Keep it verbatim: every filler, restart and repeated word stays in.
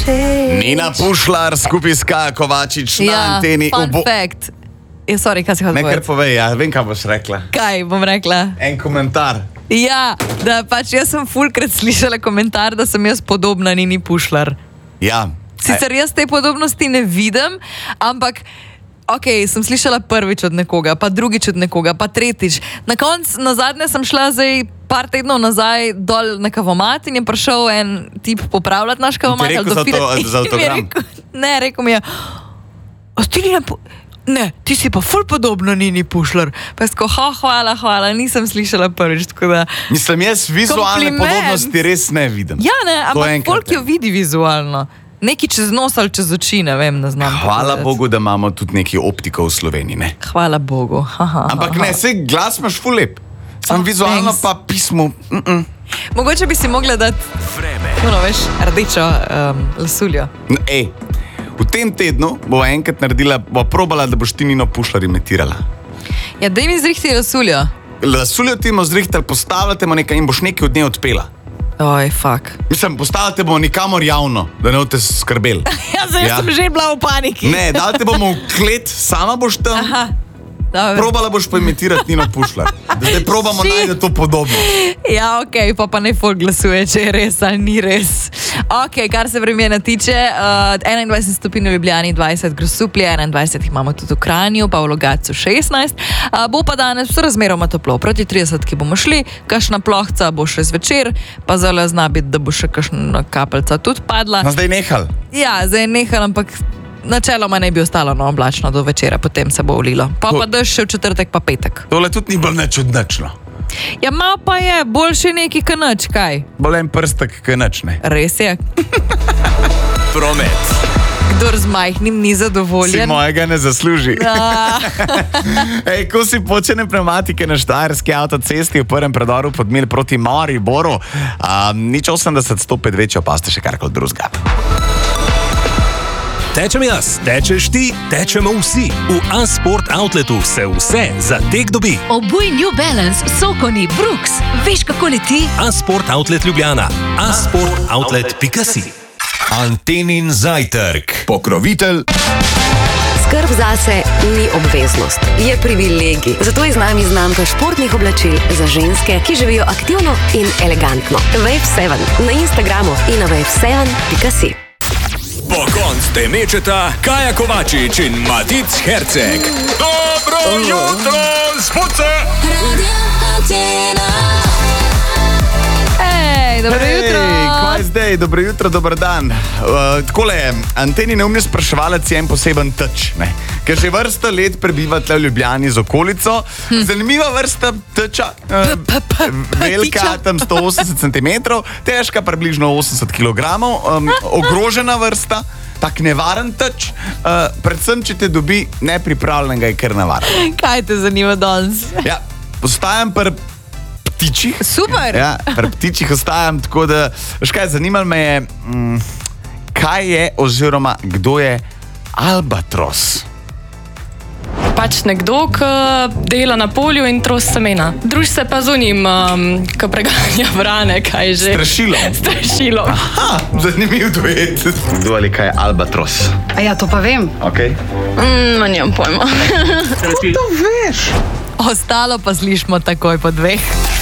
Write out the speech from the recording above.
Nina Pušlar skupaj s Kajo Kovačič na Ja, anteni. fun Ubo... fact. Ja, sorry, kaj si hotel Ne, kar povedati? povej, ja, vem, kaj boš rekla. Kaj bom rekla? En komentar. Ja, da pač jaz sem fulkrat slišala komentar, da sem jaz podobna Nini Pušlar. Ja. Sicer jaz te podobnosti ne vidim, ampak ok, sem slišala prvič od nekoga, pa drugič od nekoga, pa tretjič. Na koncu, na zadnje sem šla zdaj par tednov nazaj dol na kavomat in je prišel en tip popravljati naš kavomat. Ti je rekel za to- za avtogram? Ne, rekel mi je, a ti Nina Pu- Ne, ti si pa ful podobno Nini Pušlar. Pa jaz tako, ha, hvala, hvala, nisem slišala prvič, tako da... Mislim, jaz vizualne Kompliment. podobnosti res ne vidim. Ja, ne, To ampak enkrat, folk jo vidi vizualno. Neki čez nos ali čez oči, ne vem, ne znam. Hvala povedati. Bogu, da imamo tudi neki optikov v Sloveniji. Ne? Hvala Bogu. Haha, Ampak aha. ne, vse glas imaš ful lep. Sam Oh, vizualno thanks. pa pismo. Mm -mm. Mogoče bi si mogla dati, no, veš, rdečo um, lasuljo. No, ej, v tem tednu bo enkrat naredila, bo probala, da boš ti Nino Pušlar imitirala. Ja, daj mi zrihti lasuljo. Lasuljo ti bomo zrihtali, postavljate bomo nekaj in boš nekaj od nje odpela. Oj, fuck. Mislim, postavljate bomo nikamor javno, da ne boste skrbeli. Ja, zdaj Ja. sem že bila v paniki. Ne, dal te bomo v klet, sama boš tam. Aha. Dobro. Probala boš pa imitirati Nino Pušlar. Da zdaj probamo Shit. najti to podobno. Ja, ok, pa pa ne folk glasuje, če je res ali ni res. Ok, kar se vremena tiče, uh, enaindvajset stopinj v Ljubljani, dvajset Grosuplje, enaindvajset jih imamo tudi v Kranju, pa v Logatcu šestnajst. Uh, bo pa danes razmeroma toplo, proti trideset, ki bomo šli, kakšna plohca bo še zvečer, pa zelo zna biti, da bo še kakšna kapelca tudi padla. No, zdaj nehal. Ja, zdaj je nehal, ampak načeloma ne bi ostalo no, oblačno do večera, potem se bo ulilo. Pa To- pa dež še v četrtek, pa petek. Tole tudi ni bolj nič odnačno. Ja, malo pa je, boljše neki kanač, kaj? Bolj en prstek, kaj nič ne. Res je. Promet. Kdor z majhnim ni Si zadovoljen. mojega ne zasluži. Ah, Ej, ko si počene pneumatike na Štajerski avtocesti v prvem predoru Podmilj proti Mariboru, um, nič osemdeset stopet večjo, pa ste še karkoli drugega. Tečem jaz, tečeš ti, tečemo vsi. V A-Sport Outletu se vse za tek dobi. Obuj New Balance, Sokoni, Brooks. Veš, kako leti? A-Sport Outlet Ljubljana. a sport outlet pika si. Antenin zajtrk. Pokrovitelj Skrb zase ni obveznost, je privilegij. Zato je z nami znamka športnih oblačil za ženske, ki živijo aktivno in elegantno. Wave sedem na Instagramu in na wave sedem pika si. Po konc te mečeta Kaja Kovačič in Matic Herceg. Dobro jutro, spuce! Hej, dobro jutro. Kaj zdaj, dobro jutro, dober dan. Uh, takole je, Anteni neumni spraševalec je en poseben teč, ne? Ker že vrsta let prebiva tle v Ljubljani z okolico. Hm. Zanimiva vrsta teča, uh, velika, tam sto osemdeset centimetrov, težka približno osemdeset kilogramov, um, ogrožena vrsta. Tak nevaren teč, uh, predvsem, če te dobi nepripravljenega, je kar nevaren. Kaj te zanima danes? Ja, ostajam pri ptičih. Super. Ja, pri ptičih ostajam, tako da, veš kaj, zanimalo me je, mm, kaj je oziroma kdo je albatros. Pač nekdo, ki dela na polju in tros semena. Druž se pa z unim, um, ki preganja vrane, kaj že. Strašilo. Strašilo. Ha, zanimiv duet. Kdo ali kaj je albatros? A ja, to pa vem. Okay. Mm, nimam pojma. Ostalo pa slišimo takoj po dveh.